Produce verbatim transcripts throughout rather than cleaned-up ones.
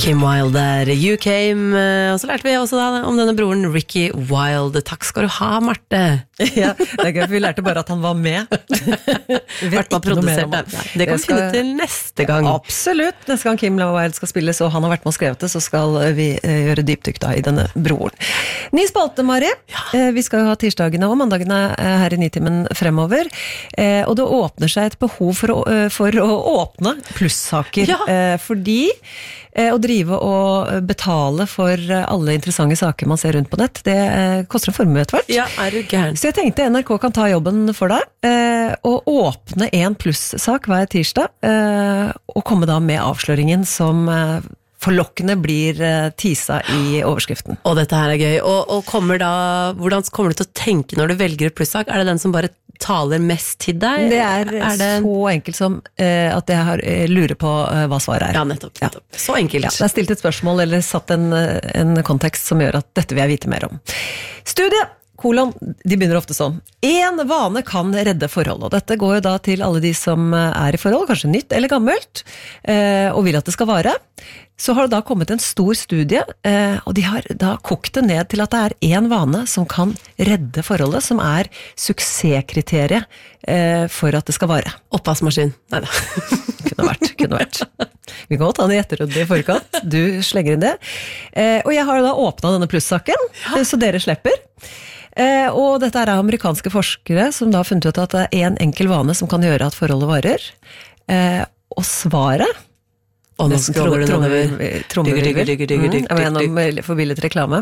Kim Wilde, You Came, og så lærte vi også da om denne broren Ricky Wilde. Takk skal du ha, Marte. Ja, det er gøy, for vi lærte bare at han var med. Vi vet ikke noe mer om det. Det kan vi finne til neste gang. Absolutt, neste gang Kim Wilde skal spille, så han har vært med og skrevet det, så skal vi gjøre dypdykk da i denne broren. Ny spalte, Mari. Ja. Vi skal jo ha tirsdagene og mandagene her i Nitimen fremover, og det åpner seg et behov for å, for å åpne plussaker, ja. Fordi å drive og betale for alle interessante saker man ser rundt på nett, det koster en formue etter hvert. Ja, er du gæren? Så jeg tenkte N R K kan ta jobben for deg, og åpne en plussak hver tirsdag, og komme da med avsløringen som forlokkende blir tisa i overskriften. Og dette her er gøy. Og, og kommer da, hvordan kommer du til å tenke når du velger et plussak? Er det den som bare taler mest til deg? Det er, er det en... så enkelt som uh, at jeg har, uh, lurer på uh, hva svaret er. Ja, nettopp. nettopp. Ja. Så enkelt. Ja, det er stilt et spørsmål eller satt en, en kontekst som gjør at dette vil jeg vite mer om. Studie! Kolon, de begynner ofte sånn. En vane kan redde forhold, og dette går jo da til alle de som er i forhold, kanskje nytt eller gammelt, eh, og vil at det skal vare. Så har det da kommet en stor studie, eh, og de har da kokt det ned til at det er en vane som kan redde forholdet, som er suksesskriteriet eh, for at det skal vare. Oppvaskmaskin. Neida. Kunne vært, kunne vært. Vi kan godt ta den i etterrunde i forkant. Du slenger inn det. Eh, og jeg har da åpnet denne plussaken, ja. Så dere slipper. Eh, og dette er amerikanske forskere som da har funnet ut at det er en enkel vane som kan gjøre at forholdet varer. Eh, og svaret og nå scroller du nedover trommevirvel gjennom forbildet reklame,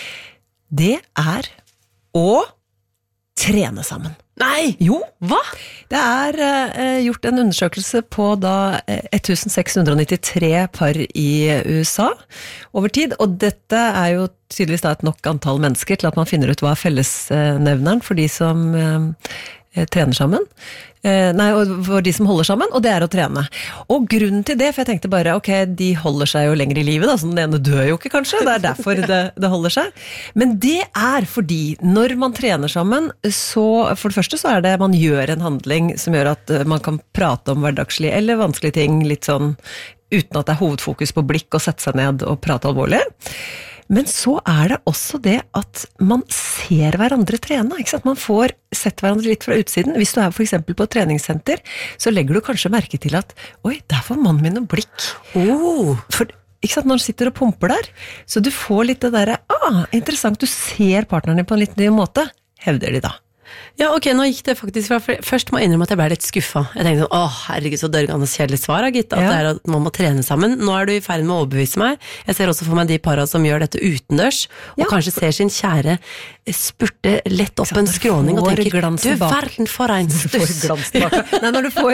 det er å trene sammen. Nei! Jo, hva? Det er eh, gjort en undersøkelse på da seks tusen nittitre par i U S A over tid, og dette er jo tydeligvis da et nok antall mennesker til at man finner ut hva er fellesnevneren for de som eh, trener sammen. Eh, nei, for de som holder sammen, og det er å trene. Og grunnen til det, for jeg tenkte bare, ok, de holder seg jo lenger i livet, da, så den ene dør jo ikke kanskje, det er derfor det, det holder seg. Men det er fordi, når man trener sammen, så for det første så er det, man gjør en handling som gjør at man kan prate om hverdagslige eller vanskelige ting, litt sånn, uten at det er hovedfokus på blikk og sette seg ned og prate alvorlig. Men så er det også det at man ser hverandre trene, ikke sant? Man får sett hverandre litt fra utsiden. Hvis du er for eksempel på et treningssenter, så legger du kanskje merke til at oi, der får mannen min noe blikk. Oh. For, ikke sant, når han sitter og pumper der, så du får litt det der, ah, interessant, du ser partneren din på en litt ny måte, hevder de da. Ja, ok, nå gikk det faktisk fra, først må jeg innrømme at jeg ble litt skuffa. Jeg tenkte sånn, åh, herregud, så dørgende kjedelig svar, gitt, at ja. Det er at man må trene sammen. Nå er du i ferd med å overbevise meg. Jeg ser også for meg de parene som gjør dette utendørs, og ja. Kanskje ser sin kjære spurte lett opp en skråning og tenker, du verden for en stuss. Nei, når du får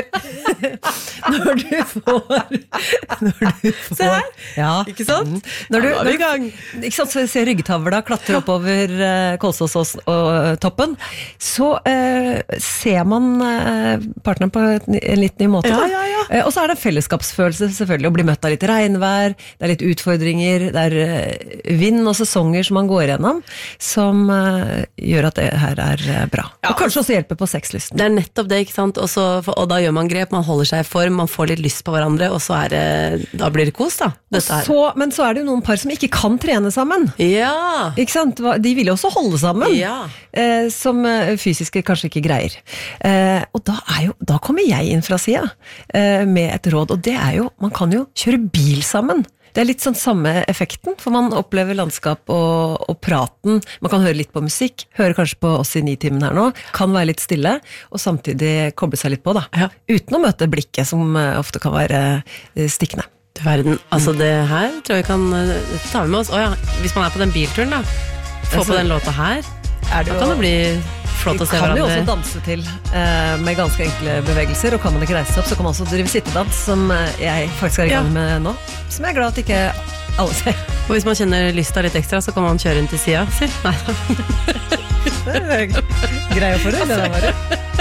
når du får når du får se her, ja. Ikke sant? Når du, ja, når, gang. Ikke sant, så ser ryggtavla klatre oppover uh, Kolsås og uh, toppen, så uh, ser man uh, partneren på en litt ny måte. Ja, ja, ja. Uh, og så er det følelsesskapsfølelse selvfølgelig, å bli møtt av litt regnvær, det er litt utfordringer, det er uh, vind og sesonger som man går gjennom, som uh, gjør at det her er uh, bra. Ja, og kanskje også hjelper på sexlysten. Det er nettopp det, ikke sant? Og, så, og da gjør man grep, man holder seg i form, man får litt lyst på hverandre, og så er det, da blir det kos da. Så, men så er det jo noen par som ikke kan trene sammen. Ja. Ikke sant? De vil jo også holde sammen, ja. eh, som fysiske kanskje ikke greier. Eh, og da, er jo, da kommer jeg inn fra siden eh, med et råd, og det er jo, man kan jo kjøre bil sammen. Det er litt sånn samme effekten, for man opplever landskap og, og praten, man kan høre litt på musikk, høre kanskje på oss i Nitimen her nå, kan være litt stille, og samtidig koble seg litt på da, ja. Uten å møte blikket som ofte kan være stikkende. Verden, altså det her tror jeg kan, dette tar vi med oss, åja, hvis man er på den bilturen da, få på den låta her, da kan det bli flott å se hverandre. Vi kan jo også danse til eh, med ganske enkle bevegelser, og kan man ikke reise seg opp, så kan man også drive sittedans, som jeg faktisk er i gang med nå, som jeg er glad at ikke alle ser. Og hvis man kjenner lysta litt ekstra, så kan man kjøre inn til siden, si. Nei. Det er grei å få det, det der bare.